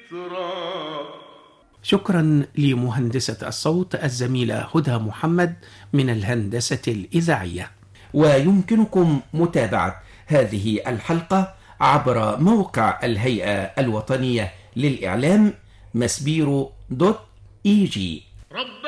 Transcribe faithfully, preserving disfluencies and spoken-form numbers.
تراب. شكرا لمهندسة الصوت الزميلة هدى محمد من الهندسة الإذاعية. ويمكنكم متابعة هذه الحلقة عبر موقع الهيئة الوطنية للإعلام مسبيرو دوت إي جي.